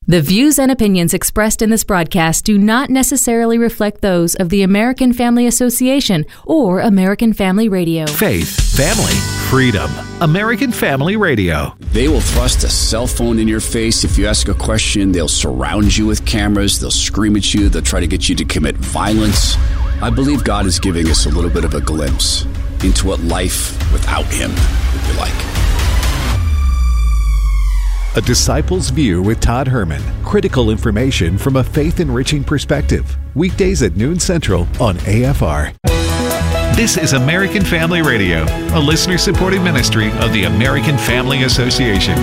The views and opinions expressed in this broadcast do not necessarily reflect those of the American Family Association or American Family Radio. Faith, family, freedom. American Family Radio. They will thrust a cell phone in your face. If you ask a question, they'll surround you with cameras. They'll scream at you. They'll try to get you to commit violence. I believe God is giving us a little bit of a glimpse into what life without Him would be like. A Disciple's View with Todd Herman. Critical information from a faith-enriching perspective. Weekdays at noon Central on AFR. This is American Family Radio, a listener-supported ministry of the American Family Association.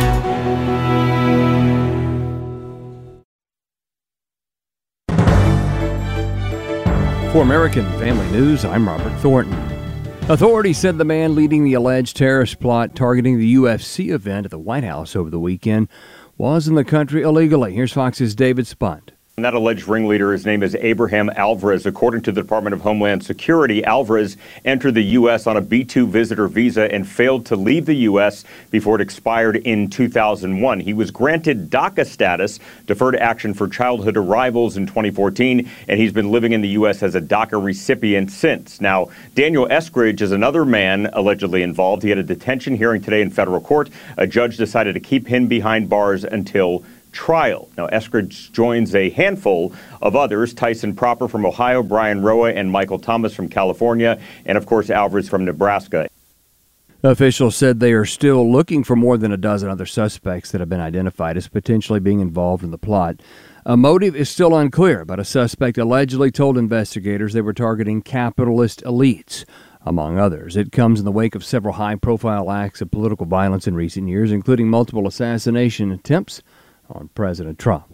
For American Family News, I'm Robert Thornton. Authorities said the man leading the alleged terrorist plot targeting the UFC event at the White House over the weekend was in the country illegally. Here's Fox's David Spunt. And that alleged ringleader, his name is Abraham Alvarez. According to the Department of Homeland Security, Alvarez entered the U.S. on a B-2 visitor visa and failed to leave the U.S. before it expired in 2001. He was granted DACA status, deferred action for childhood arrivals, in 2014, and he's been living in the U.S. as a DACA recipient since. Now, Daniel Eskridge is another man allegedly involved. He had a detention hearing today in federal court. A judge decided to keep him behind bars until trial. Now, Eskridge joins a handful of others, Tyson Proper from Ohio, Brian Roa, and Michael Thomas from California, and of course Alvarez from Nebraska. Officials said they are still looking for more than a dozen other suspects that have been identified as potentially being involved in the plot. A motive is still unclear, but a suspect allegedly told investigators they were targeting capitalist elites, among others. It comes in the wake of several high-profile acts of political violence in recent years, including multiple assassination attempts on President Trump.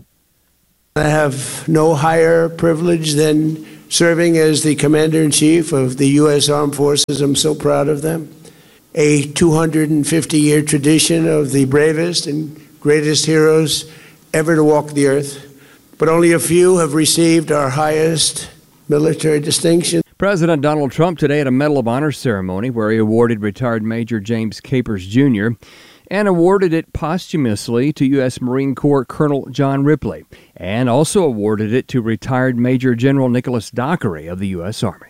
I have no higher privilege than serving as the Commander-in-Chief of the U.S. Armed Forces. I'm so proud of them. A 250-year tradition of the bravest and greatest heroes ever to walk the earth. But only a few have received our highest military distinction. President Donald Trump today at a Medal of Honor ceremony where he awarded retired Major James Capers Jr. and awarded it posthumously to U.S. Marine Corps Colonel John Ripley, and also awarded it to retired Major General Nicholas Dockery of the U.S. Army.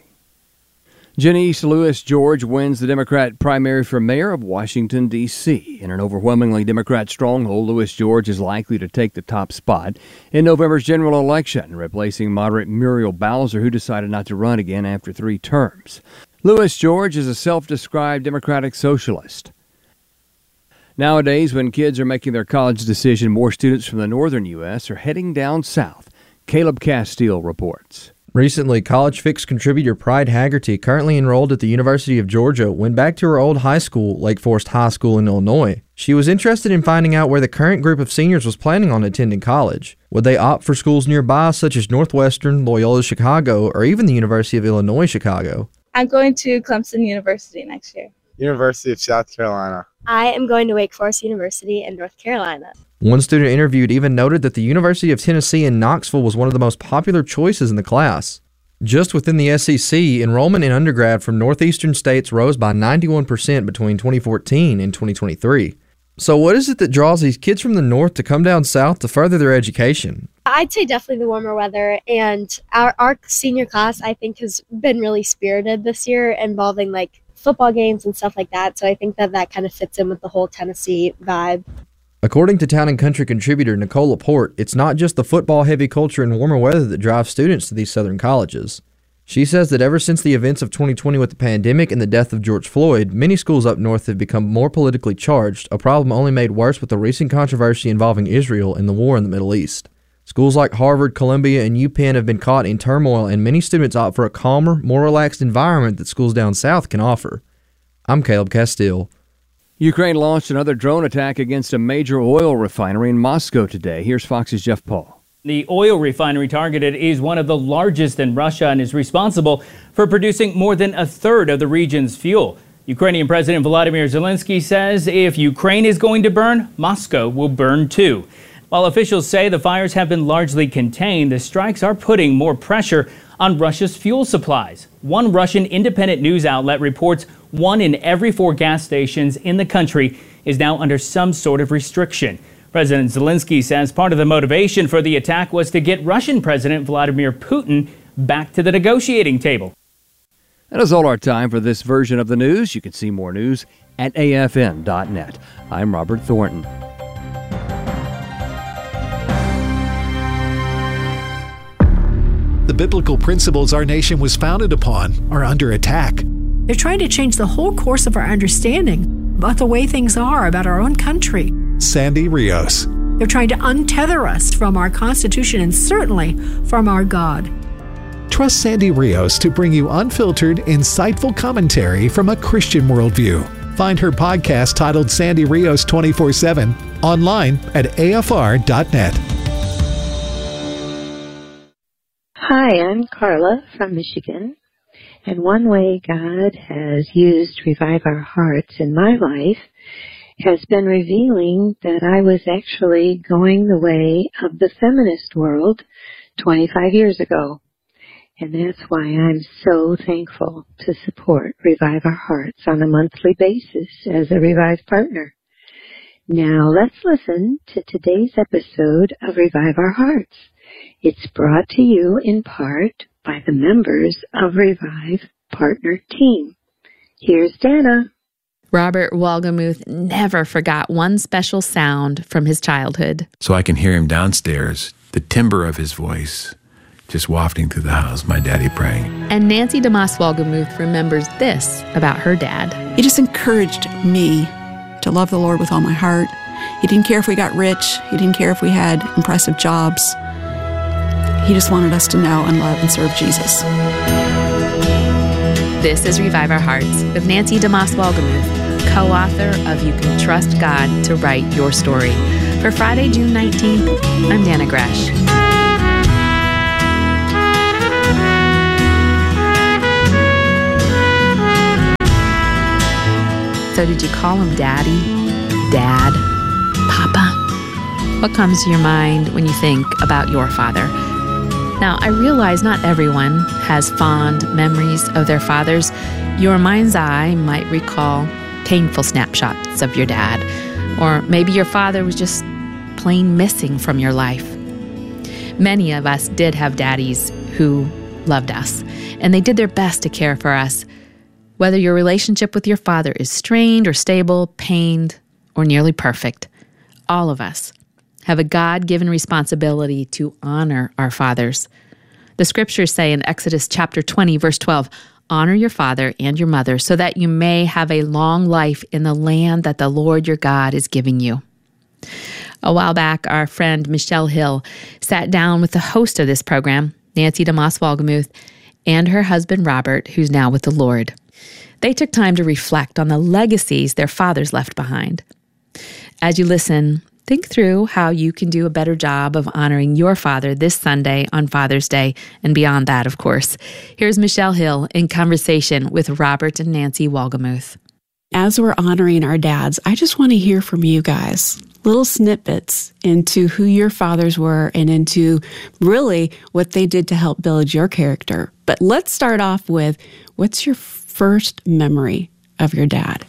Janice Lewis George wins the Democrat primary for mayor of Washington, D.C. In an overwhelmingly Democrat stronghold, Lewis George is likely to take the top spot in November's general election, replacing moderate Muriel Bowser, who decided not to run again after 3 terms. Lewis George is a self-described Democratic socialist. Nowadays, when kids are making their college decision, more students from the northern U.S. are heading down south. Caleb Castile reports. Recently, College Fix contributor Pride Haggerty, currently enrolled at the University of Georgia, went back to her old high school, Lake Forest High School in Illinois. She was interested in finding out where the current group of seniors was planning on attending college. Would they opt for schools nearby, such as Northwestern, Loyola Chicago, or even the University of Illinois Chicago? I'm going to Clemson University next year. University of South Carolina. I am going to Wake Forest University in North Carolina. One student interviewed even noted that the University of Tennessee in Knoxville was one of the most popular choices in the class. Just within the SEC, enrollment in undergrad from northeastern states rose by 91% between 2014 and 2023. So what is it that draws these kids from the north to come down south to further their education? I'd say definitely the warmer weather, and our senior class, I think, has been really spirited this year, involving like football games and stuff like that. So I think that kind of fits in with the whole Tennessee vibe. According to Town & Country contributor Nicole Laporte, it's not just the football-heavy culture and warmer weather that drives students to these southern colleges. She says that ever since the events of 2020 with the pandemic and the death of George Floyd, many schools up north have become more politically charged, a problem only made worse with the recent controversy involving Israel and the war in the Middle East. Schools like Harvard, Columbia, and UPenn have been caught in turmoil, and many students opt for a calmer, more relaxed environment that schools down south can offer. I'm Caleb Castile. Ukraine launched another drone attack against a major oil refinery in Moscow today. Here's Fox's Jeff Paul. The oil refinery targeted is one of the largest in Russia and is responsible for producing more than a third of the region's fuel. Ukrainian President Volodymyr Zelensky says if Ukraine is going to burn, Moscow will burn too. While officials say the fires have been largely contained, the strikes are putting more pressure on Russia's fuel supplies. One Russian independent news outlet reports 1 in every 4 gas stations in the country is now under some sort of restriction. President Zelensky says part of the motivation for the attack was to get Russian President Vladimir Putin back to the negotiating table. That is all our time for this version of the news. You can see more news at afn.net. I'm Robert Thornton. The biblical principles our nation was founded upon are under attack. They're trying to change the whole course of our understanding about the way things are about our own country. Sandy Rios. They're trying to untether us from our Constitution and certainly from our God. Trust Sandy Rios to bring you unfiltered, insightful commentary from a Christian worldview. Find her podcast titled Sandy Rios 24/7 online at afr.net. Hi, I'm Carla from Michigan, and one way God has used Revive Our Hearts in my life has been revealing that I was actually going the way of the feminist world 25 years ago. And that's why I'm so thankful to support Revive Our Hearts on a monthly basis as a Revive partner. Now let's listen to today's episode of Revive Our Hearts. It's brought to you in part by the members of Revive Partner Team. Here's Dana. Robert Wolgemuth never forgot one special sound from his childhood. So I can hear him downstairs, the timbre of his voice, just wafting through the house, my daddy praying. And Nancy DeMoss Wolgemuth remembers this about her dad. He just encouraged me to love the Lord with all my heart. He didn't care if we got rich. He didn't care if we had impressive jobs. He just wanted us to know and love and serve Jesus. This is Revive Our Hearts with Nancy DeMoss Wolgemuth, co-author of You Can Trust God to Write Your Story. For Friday, June 19th, I'm Dana Gresh. So did you call him Daddy? Dad? Papa? What comes to your mind when you think about your father? Now, I realize not everyone has fond memories of their fathers. Your mind's eye might recall painful snapshots of your dad, or maybe your father was just plain missing from your life. Many of us did have daddies who loved us, and they did their best to care for us. Whether your relationship with your father is strained or stable, pained, or nearly perfect, all of us have a God-given responsibility to honor our fathers. The scriptures say in Exodus chapter 20, verse 12, honor your father and your mother so that you may have a long life in the land that the Lord your God is giving you. A while back, our friend Michelle Hill sat down with the host of this program, Nancy DeMoss Wolgemuth, and her husband Robert, who's now with the Lord. They took time to reflect on the legacies their fathers left behind. As you listen, think through how you can do a better job of honoring your father this Sunday on Father's Day and beyond that, of course. Here's Michelle Hill in conversation with Robert and Nancy Wolgemuth. As we're honoring our dads, I just want to hear from you guys. Little snippets into who your fathers were and into really what they did to help build your character. But let's start off with, what's your first memory of your dad?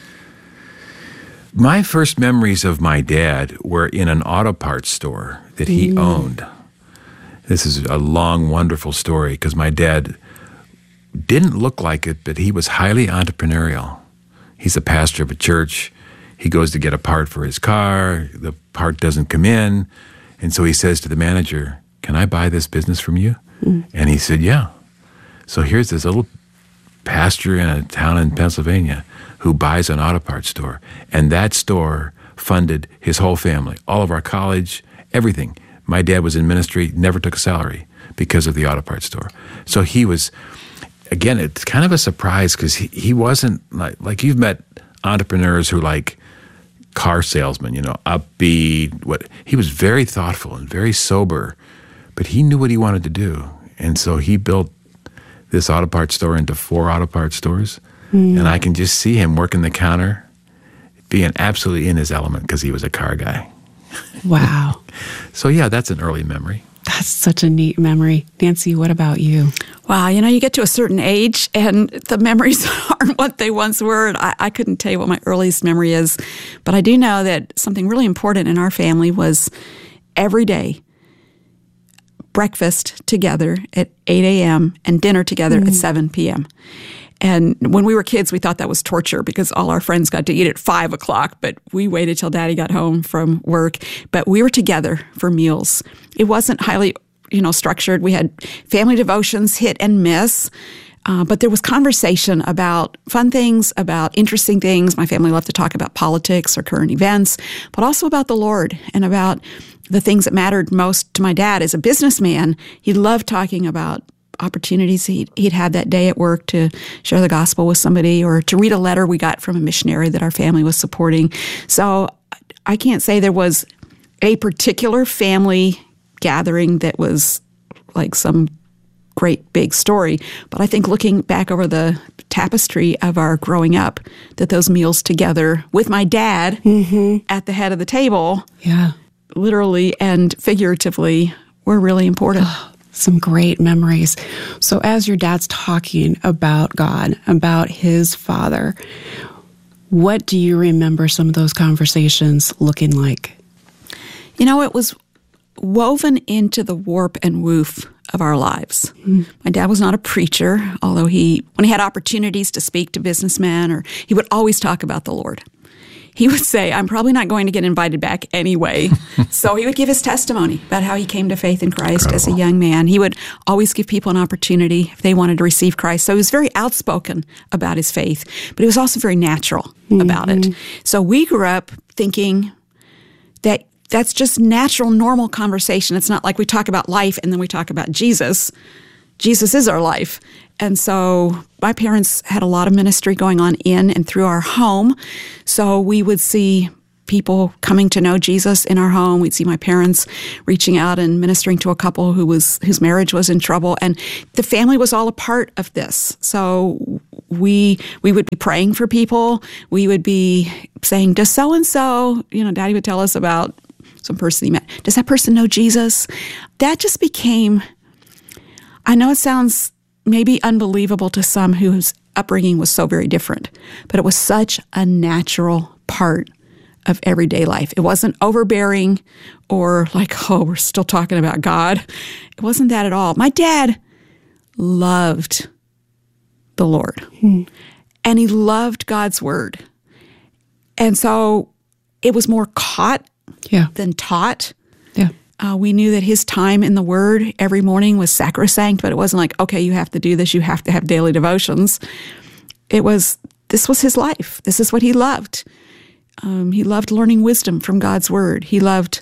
My first memories of my dad were in an auto parts store that he owned. This is a long, wonderful story because my dad didn't look like it, but he was highly entrepreneurial. He's a pastor of a church. He goes to get a part for his car. The part doesn't come in. And so he says to the manager, can I buy this business from you? And he said, yeah. So here's this little pastor in a town in Pennsylvania who buys an auto parts store. And that store funded his whole family, all of our college, everything. My dad was in ministry, never took a salary because of the auto parts store. So he was, again, it's kind of a surprise because he wasn't like you've met entrepreneurs who like car salesmen, upbeat. He was very thoughtful and very sober, but he knew what he wanted to do. And so he built this auto parts store into 4 auto parts stores. And I can just see him working the counter, being absolutely in his element because he was a car guy. Wow. So yeah, that's an early memory. That's such a neat memory. Nancy, what about you? Wow, you get to a certain age and the memories aren't what they once were. And I couldn't tell you what my earliest memory is, but I do know that something really important in our family was every day breakfast together at 8 a.m. and dinner together at 7 p.m. And when we were kids, we thought that was torture because all our friends got to eat at 5 o'clock, but we waited till Daddy got home from work. But we were together for meals. It wasn't highly structured. We had family devotions, hit and miss. But there was conversation about fun things, about interesting things. My family loved to talk about politics or current events, but also about the Lord and about the things that mattered most to my dad. As a businessman, he loved talking about opportunities he'd had that day at work to share the gospel with somebody or to read a letter we got from a missionary that our family was supporting. So I can't say there was a particular family gathering that was like some great big story, but I think looking back over the tapestry of our growing up, that those meals together with my dad at the head of the table, literally and figuratively, were really important. Some great memories. So as your dad's talking about God, about his Father, what do you remember some of those conversations looking like? It was woven into the warp and woof of our lives. My dad was not a preacher, although when he had opportunities to speak to businessmen, he would always talk about the Lord. He would say, I'm probably not going to get invited back anyway. So he would give his testimony about how he came to faith in Christ as a young man. He would always give people an opportunity if they wanted to receive Christ. So he was very outspoken about his faith, but he was also very natural about it. So we grew up thinking that that's just natural, normal conversation. It's not like we talk about life and then we talk about Jesus. Jesus is our life. And so my parents had a lot of ministry going on in and through our home. So we would see people coming to know Jesus in our home. We'd see my parents reaching out and ministering to a couple whose marriage was in trouble. And the family was all a part of this. So we would be praying for people. We would be saying, does so-and-so, Daddy would tell us about some person he met. Does that person know Jesus? That just became, I know it sounds maybe unbelievable to some whose upbringing was so very different, but it was such a natural part of everyday life. It wasn't overbearing or like, oh, we're still talking about God. It wasn't that at all. My dad loved the Lord, and he loved God's word. And so it was more caught than taught. We knew that his time in the Word every morning was sacrosanct, but it wasn't like, okay, you have to do this, you have to have daily devotions. This was his life. This is what he loved. He loved learning wisdom from God's Word. He loved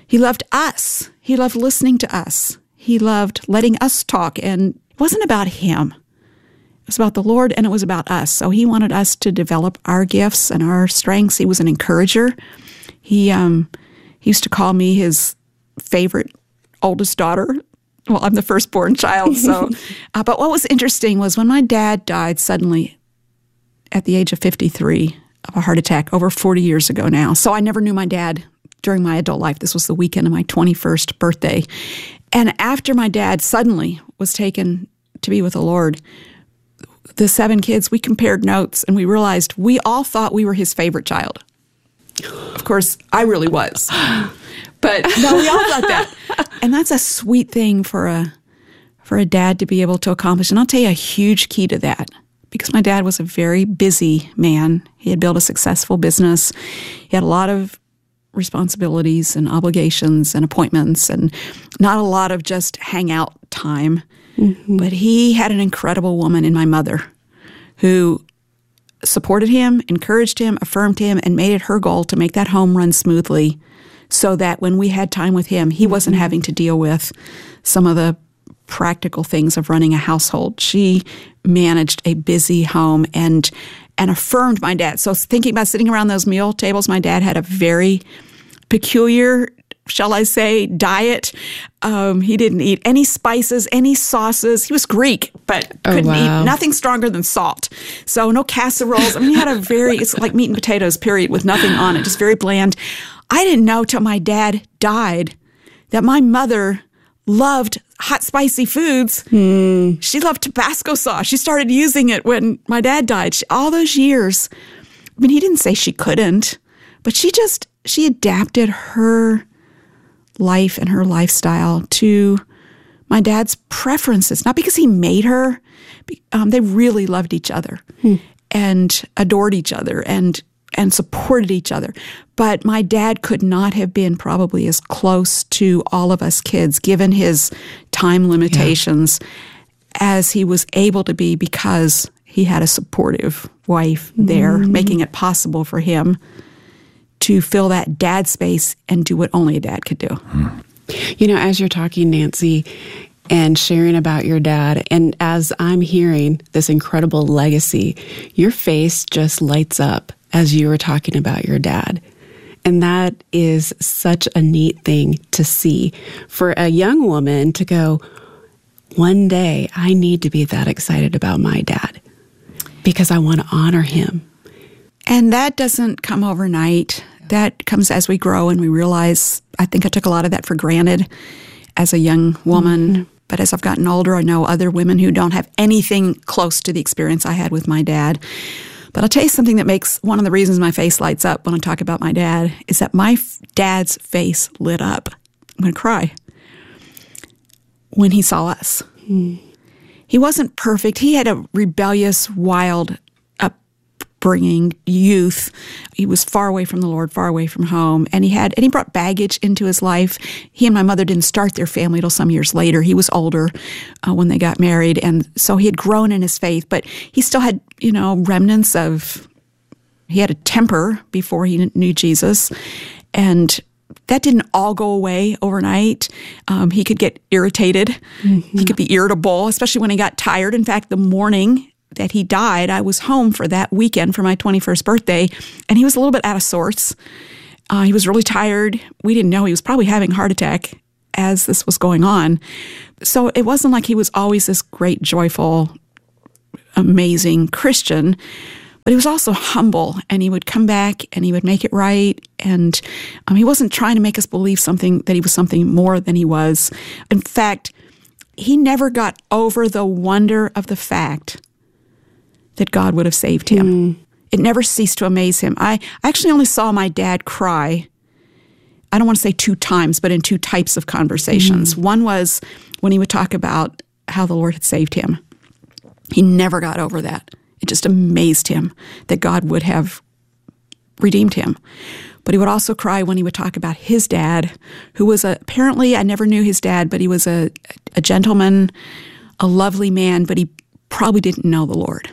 us. He loved listening to us. He loved letting us talk, and it wasn't about him. It was about the Lord, and it was about us. So he wanted us to develop our gifts and our strengths. He was an encourager. He used to call me his favorite oldest daughter. Well, I'm the firstborn child. So, but what was interesting was when my dad died suddenly at the age of 53 of a heart attack over 40 years ago now. So I never knew my dad during my adult life. This was the weekend of my 21st birthday. And after my dad suddenly was taken to be with the Lord, the 7 kids, we compared notes and we realized we all thought we were his favorite child. Of course, I really was. But no, we all thought that. And that's a sweet thing for a dad to be able to accomplish. And I'll tell you a huge key to that, because my dad was a very busy man. He had built a successful business. He had a lot of responsibilities and obligations and appointments and not a lot of just hangout time. But he had an incredible woman in my mother who supported him, encouraged him, affirmed him, and made it her goal to make that home run smoothly so that when we had time with him, he wasn't having to deal with some of the practical things of running a household. She managed a busy home and affirmed my dad. So thinking about sitting around those meal tables, my dad had a very peculiar, shall I say, diet. He didn't eat any spices, any sauces. He was Greek, but couldn't eat nothing stronger than salt. So no casseroles. I mean, he had it's like meat and potatoes, period, with nothing on it, just very bland. I didn't know till my dad died that my mother loved hot, spicy foods. She loved Tabasco sauce. She started using it when my dad died. All those years. I mean, he didn't say she couldn't, but she adapted her life and her lifestyle to my dad's preferences, not because he made her. They really loved each other and adored each other and supported each other. But my dad could not have been probably as close to all of us kids, given his time limitations, as he was able to be because he had a supportive wife there, making it possible for him to fill that dad space and do what only a dad could do. You know, as you're talking, Nancy, and sharing about your dad, and as I'm hearing this incredible legacy, your face just lights up as you were talking about your dad. And that is such a neat thing to see for a young woman to go, one day I need to be that excited about my dad because I want to honor him. And that doesn't come overnight. That comes as we grow and we realize, I think I took a lot of that for granted as a young woman. But as I've gotten older, I know other women who don't have anything close to the experience I had with my dad. But I'll tell you something that makes one of the reasons my face lights up when I talk about my dad is that my dad's face lit up. I'm going to cry. When he saw us. He wasn't perfect. He had a rebellious, wild upbringing, youth. He was far away from the Lord, far away from home. And he brought baggage into his life. He and my mother didn't start their family till some years later. He was older when they got married. And so he had grown in his faith, but he still had, remnants of, he had a temper before he knew Jesus. And that didn't all go away overnight. He could get irritated. He could be irritable, especially when he got tired. In fact, the morning that he died, I was home for that weekend for my 21st birthday, and he was a little bit out of sorts. He was really tired. We didn't know he was probably having a heart attack as this was going on. So it wasn't like he was always this great, joyful, amazing Christian, but he was also humble, and he would come back and he would make it right. And he wasn't trying to make us believe that he was something more than he was. In fact, he never got over the wonder of the fact that God would have saved him. It never ceased to amaze him. I actually only saw my dad cry, I don't want to say 2 times, but in 2 types of conversations. One was when he would talk about how the Lord had saved him. He never got over that. It just amazed him that God would have redeemed him. But he would also cry when he would talk about his dad, who was apparently, I never knew his dad, but he was a gentleman, a lovely man, but he probably didn't know the Lord.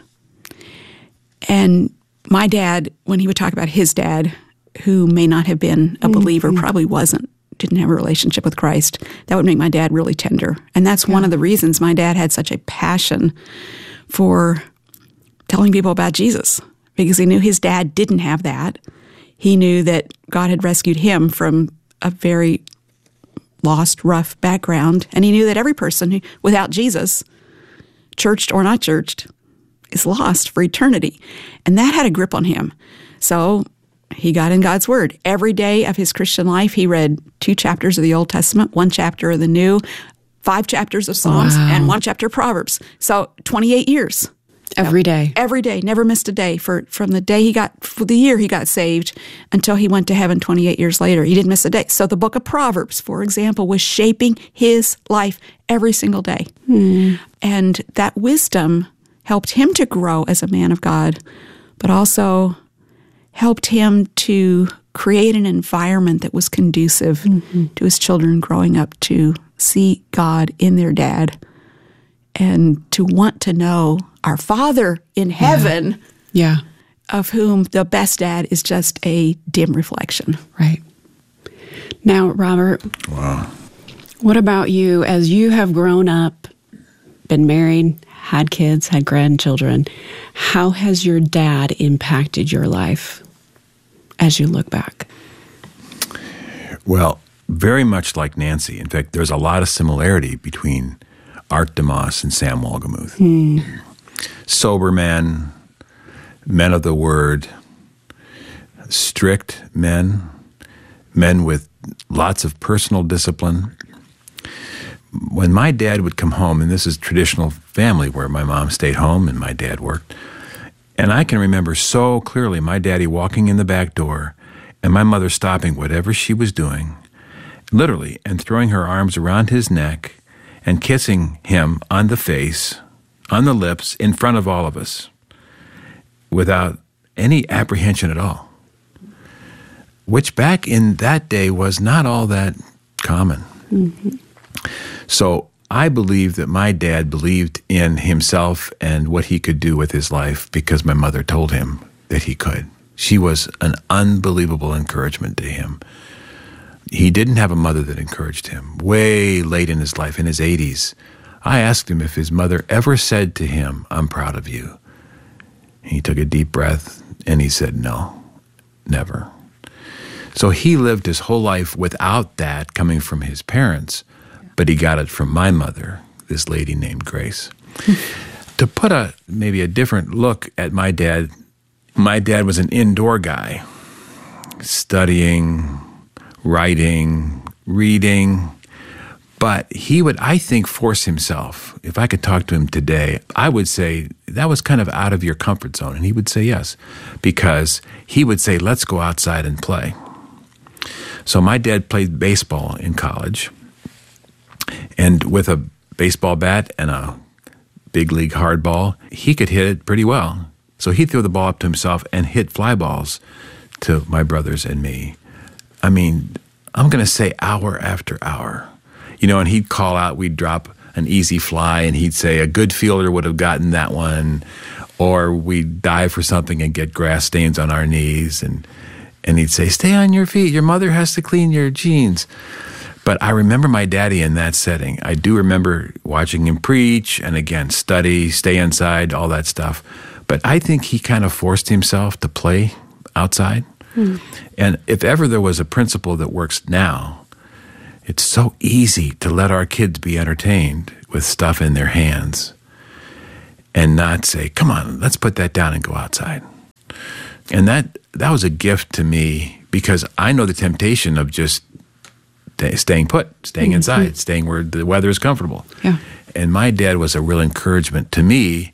And my dad, when he would talk about his dad, who may not have been a believer, probably didn't have a relationship with Christ, that would make my dad really tender. And that's one of the reasons my dad had such a passion for telling people about Jesus, because he knew his dad didn't have that. He knew that God had rescued him from a very lost, rough background, and he knew that every person without Jesus, churched or not churched, is lost for eternity. And that had a grip on him. So he got in God's Word. Every day of his Christian life, he read 2 chapters of the Old Testament, 1 chapter of the New, 5 chapters of Psalms, and 1 chapter of Proverbs. So 28 years. Every day. Every day. Never missed a day. From the year he got saved until he went to heaven 28 years later. He didn't miss a day. So the book of Proverbs, for example, was shaping his life every single day. And that wisdom helped him to grow as a man of God, but also helped him to create an environment that was conducive to his children growing up to see God in their dad and to want to know our Father in heaven, of whom the best dad is just a dim reflection. Right. Now, Robert, what about you as you have grown up, been married, had kids, had grandchildren? How has your dad impacted your life as you look back? Well, very much like Nancy. In fact, there's a lot of similarity between Art DeMoss and Sam Wolgemuth. Sober men, men of the Word, strict men with lots of personal discipline. when my dad would come home, and this is traditional family where my mom stayed home and my dad worked, and I can remember so clearly my daddy walking in the back door and my mother stopping whatever she was doing, literally, and throwing her arms around his neck and kissing him on the face, on the lips, in front of all of us, without any apprehension at all, which back in that day was not all that common. Mm-hmm. So I believe that my dad believed in himself and what he could do with his life because my mother told him that he could. She was an unbelievable encouragement to him. He didn't have a mother that encouraged him. Way late in his life, in his 80s, I asked him if his mother ever said to him, "I'm proud of you." He took a deep breath and he said, "No, never." So he lived his whole life without that coming from his parents, but he got it from my mother, this lady named Grace. To put maybe a different look at my dad was an indoor guy, studying, writing, reading, but he would, I think, force himself. If I could talk to him today, I would say that was kind of out of your comfort zone, and he would say yes, because he would say, let's go outside and play. So my dad played baseball in college, and with a baseball bat and a big league hard ball, he could hit it pretty well. So he'd throw the ball up to himself and hit fly balls to my brothers and me. I mean, I'm going to say hour after hour. You know, and he'd call out, we'd drop an easy fly, and he'd say a good fielder would have gotten that one, or we'd dive for something and get grass stains on our knees, and he'd say, stay on your feet, your mother has to clean your jeans. But I remember my daddy in that setting. I do remember watching him preach and, again, study, stay inside, all that stuff. But I think he kind of forced himself to play outside. Mm. And if ever there was a principle that works now, it's so easy to let our kids be entertained with stuff in their hands and not say, come on, let's put that down and go outside. And that was a gift to me, because I know the temptation of just staying put, staying inside, staying where the weather is comfortable. Yeah. And my dad was a real encouragement to me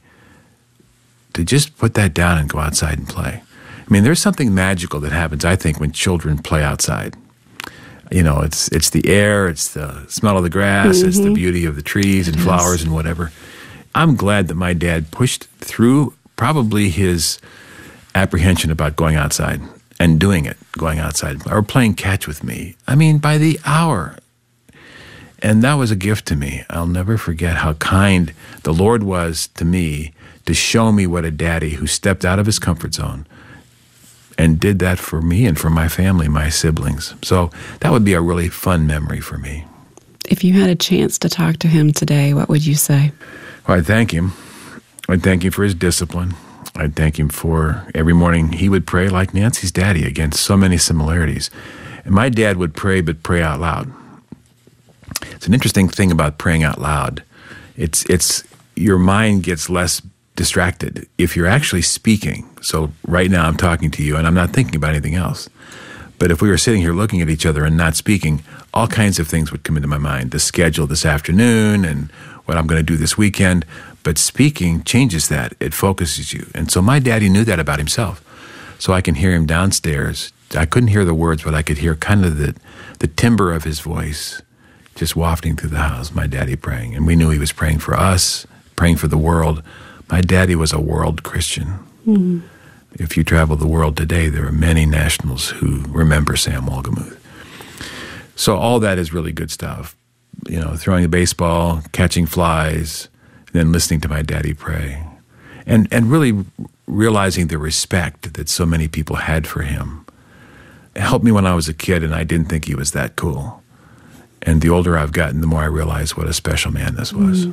to just put that down and go outside and play. I mean, there's something magical that happens, I think, when children play outside. You know, it's the air, it's the smell of the grass, it's the beauty of the trees and flowers and whatever. I'm glad that my dad pushed through probably his apprehension about going outside and doing it, going outside, or playing catch with me. I mean, by the hour. And that was a gift to me. I'll never forget how kind the Lord was to me to show me what a daddy who stepped out of his comfort zone and did that for me and for my family, my siblings. So that would be a really fun memory for me. If you had a chance to talk to him today, what would you say? Well, I'd thank him. I'd thank him for his discipline. I'd thank him for every morning he would pray like Nancy's daddy. Again, so many similarities. And my dad would pray, but pray out loud. It's an interesting thing about praying out loud. It's your mind gets less distracted if you're actually speaking. So right now I'm talking to you and I'm not thinking about anything else. But if we were sitting here looking at each other and not speaking, all kinds of things would come into my mind. The schedule this afternoon and what I'm going to do this weekend. But speaking changes that. It focuses you. And so my daddy knew that about himself. So I can hear him downstairs. I couldn't hear the words, but I could hear kind of the timbre of his voice just wafting through the house, my daddy praying. And we knew he was praying for us, praying for the world. My daddy was a world Christian. Mm-hmm. If you travel the world today, there are many nationals who remember Sam Wolgemuth. So all that is really good stuff. You know, throwing a baseball, catching flies, then listening to my daddy pray. And really realizing the respect that so many people had for him. It helped me when I was a kid and I didn't think he was that cool. And the older I've gotten, the more I realize what a special man this was.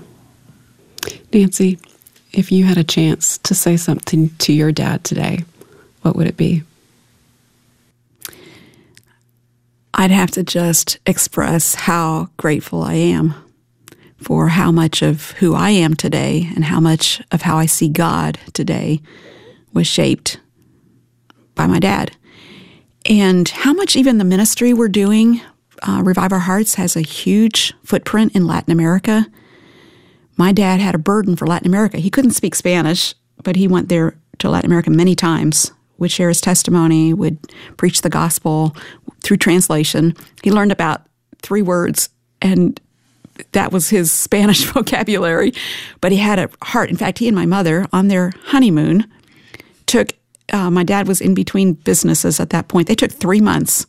Nancy, if you had a chance to say something to your dad today, what would it be? I'd have to just express how grateful I am for how much of who I am today and how much of how I see God today was shaped by my dad. And how much even the ministry we're doing Revive Our Hearts has a huge footprint in Latin America. My dad had a burden for Latin America. He couldn't speak Spanish, but he went there to Latin America many times, would share his testimony, would preach the gospel through translation. He learned about 3 words, and that was his Spanish vocabulary. But he had a heart. In fact, he and my mother, on their honeymoon, took, my dad was in between businesses at that point. They took 3 months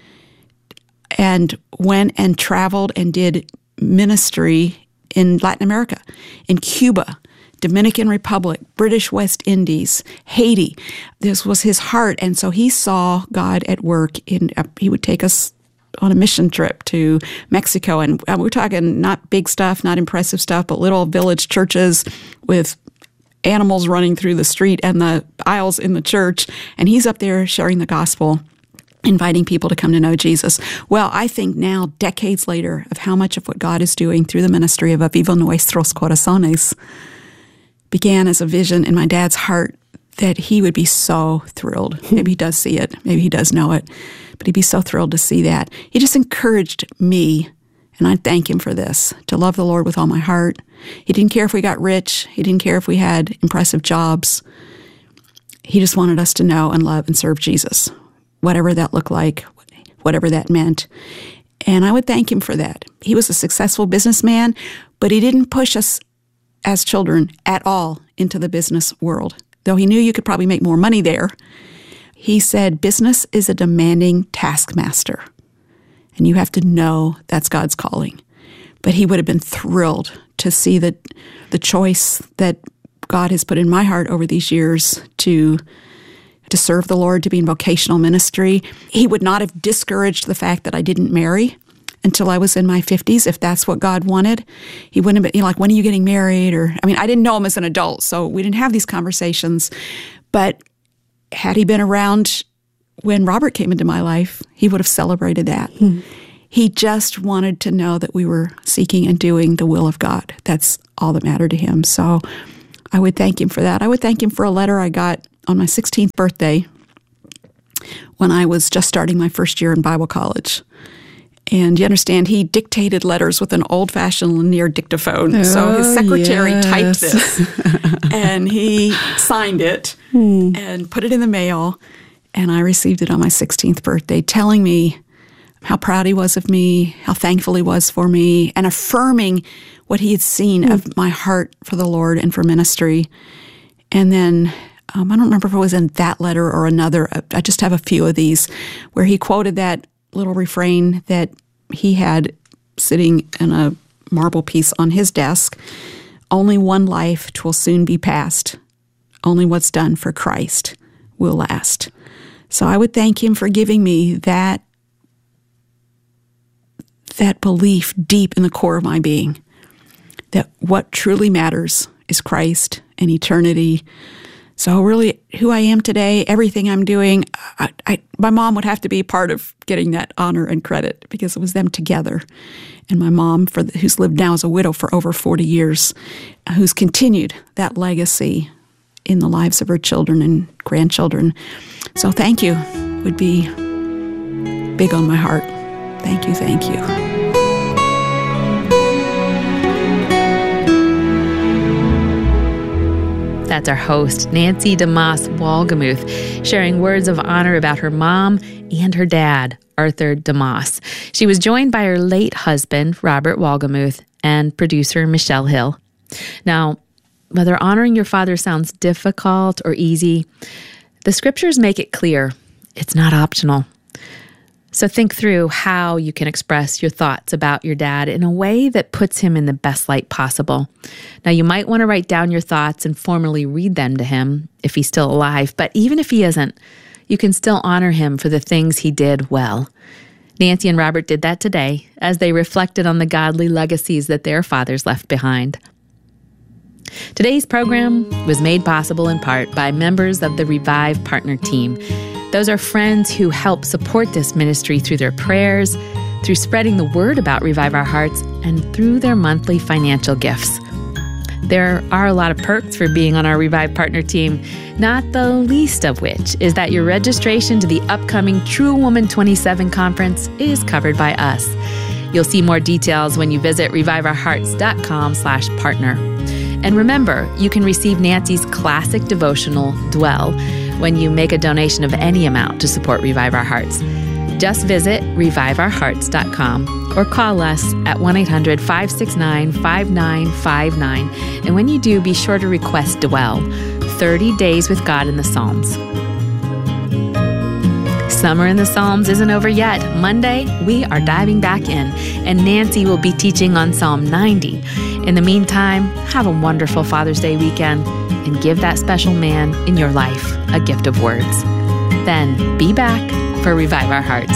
and went and traveled and did ministry in Latin America, in Cuba, Dominican Republic, British West Indies, Haiti. This was his heart. And so he saw God at work. He would take us on a mission trip to Mexico. And we're talking not big stuff, not impressive stuff, but little village churches with animals running through the street and the aisles in the church. And he's up there sharing the gospel, inviting people to come to know Jesus. Well, I think now, decades later, of how much of what God is doing through the ministry of Aviva Nuestros Corazones began as a vision in my dad's heart that he would be so thrilled. Maybe he does see it. Maybe he does know it. But he'd be so thrilled to see that. He just encouraged me, and I thank him for this, to love the Lord with all my heart. He didn't care if we got rich. He didn't care if we had impressive jobs. He just wanted us to know and love and serve Jesus, whatever that looked like, whatever that meant. And I would thank him for that. He was a successful businessman, but he didn't push us as children at all into the business world. Though he knew you could probably make more money there, he said business is a demanding taskmaster, and you have to know that's God's calling. But he would have been thrilled to see that the choice that God has put in my heart over these years to serve the Lord, to be in vocational ministry. He would not have discouraged the fact that I didn't marry until I was in my 50s, if that's what God wanted. He wouldn't have been, like, when are you getting married? I didn't know him as an adult, so we didn't have these conversations. But had he been around when Robert came into my life, he would have celebrated that. He just wanted to know that we were seeking and doing the will of God. That's all that mattered to him. So I would thank him for that. I would thank him for a letter I got on my 16th birthday when I was just starting my first year in Bible college. And you understand, he dictated letters with an old-fashioned linear dictaphone. So his secretary typed this, and he signed it and put it in the mail. And I received it on my 16th birthday, telling me how proud he was of me, how thankful he was for me, and affirming what he had seen of my heart for the Lord and for ministry. And then I don't remember if it was in that letter or another. I just have a few of these where he quoted that little refrain that he had sitting in a marble piece on his desk. Only one life 'twill soon be past. Only what's done for Christ will last. So I would thank him for giving me that belief deep in the core of my being, that what truly matters is Christ and eternity. So really, who I am today, everything I'm doing, my mom would have to be part of getting that honor and credit because it was them together. And my mom, who's lived now as a widow for over 40 years, who's continued that legacy in the lives of her children and grandchildren. So thank you would be big on my heart. Thank you, thank you. That's our host, Nancy DeMoss Wolgemuth, sharing words of honor about her mom and her dad, Arthur DeMoss. She was joined by her late husband, Robert Wolgemuth, and producer Michelle Hill. Now, whether honoring your father sounds difficult or easy, the scriptures make it clear it's not optional. So think through how you can express your thoughts about your dad in a way that puts him in the best light possible. Now, you might want to write down your thoughts and formally read them to him if he's still alive, but even if he isn't, you can still honor him for the things he did well. Nancy and Robert did that today as they reflected on the godly legacies that their fathers left behind. Today's program was made possible in part by members of the Revive Partner Team. Those are friends who help support this ministry through their prayers, through spreading the word about Revive Our Hearts, and through their monthly financial gifts. There are a lot of perks for being on our Revive Partner Team, not the least of which is that your registration to the upcoming True Woman 27 conference is covered by us. You'll see more details when you visit reviveourhearts.com/partner. And remember, you can receive Nancy's classic devotional, Dwell, when you make a donation of any amount to support Revive Our Hearts. Just visit reviveourhearts.com or call us at 1-800-569-5959. And when you do, be sure to request Dwell, 30 Days with God in the Psalms. Summer in the Psalms isn't over yet. Monday, we are diving back in, and Nancy will be teaching on Psalm 90. In the meantime, have a wonderful Father's Day weekend and give that special man in your life a gift of words. Then be back for Revive Our Hearts.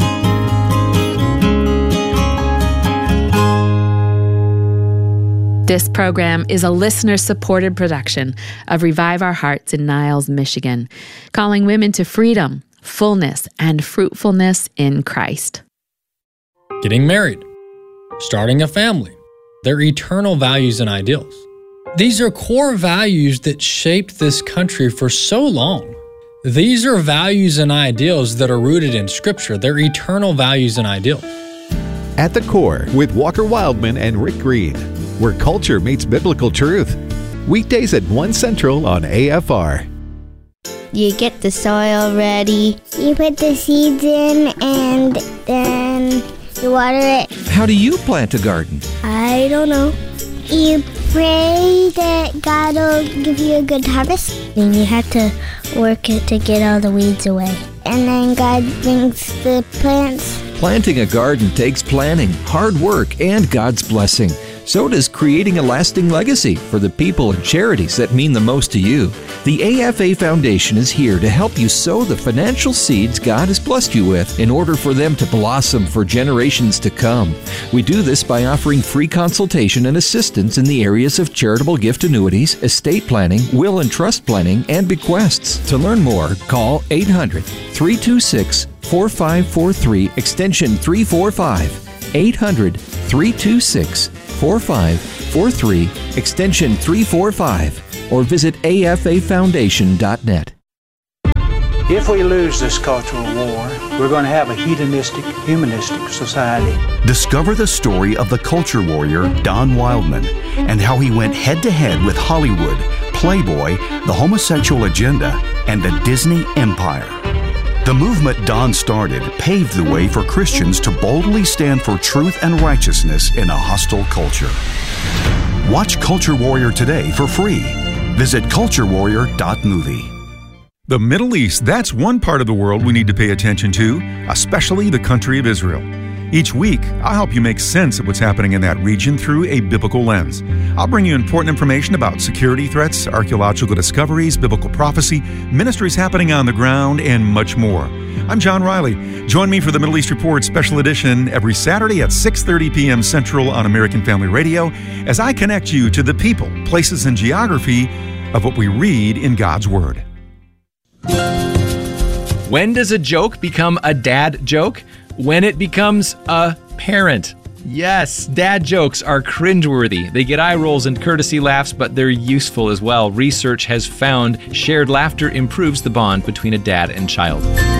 This program is a listener-supported production of Revive Our Hearts in Niles, Michigan, calling women to freedom, fullness, and fruitfulness in Christ. Getting married, starting a family, their eternal values and ideals. These are core values that shaped this country for so long. These are values and ideals that are rooted in Scripture. They're eternal values and ideals. At the Core with Walker Wildman and Rick Green, where culture meets biblical truth. Weekdays at 1 Central on AFR. You get the soil ready. You put the seeds in and then you water it. How do you plant a garden? I don't know. You pray that God will give you a good harvest. Then you have to work it to get all the weeds away. And then God brings the plants. Planting a garden takes planning, hard work, and God's blessing. So does creating a lasting legacy for the people and charities that mean the most to you. The AFA Foundation is here to help you sow the financial seeds God has blessed you with in order for them to blossom for generations to come. We do this by offering free consultation and assistance in the areas of charitable gift annuities, estate planning, will and trust planning, and bequests. To learn more, call 800-326-4543, extension 345, 800-326-4543, extension 345, or visit afafoundation.net. If we lose this cultural war, we're going to have a hedonistic, humanistic society. Discover the story of the culture warrior Don Wildman and how he went head-to-head with Hollywood, Playboy, the homosexual agenda, and the Disney Empire. The movement Don started paved the way for Christians to boldly stand for truth and righteousness in a hostile culture. Watch Culture Warrior today for free. Visit culturewarrior.movie. The Middle East, that's one part of the world we need to pay attention to, especially the country of Israel. Each week, I'll help you make sense of what's happening in that region through a biblical lens. I'll bring you important information about security threats, archaeological discoveries, biblical prophecy, ministries happening on the ground, and much more. I'm John Riley. Join me for the Middle East Report Special Edition every Saturday at 6:30 p.m. Central on American Family Radio as I connect you to the people, places, and geography of what we read in God's Word. When does a joke become a dad joke? When it becomes a parent. Yes, dad jokes are cringeworthy. They get eye rolls and courtesy laughs, but they're useful as well. Research has found shared laughter improves the bond between a dad and child.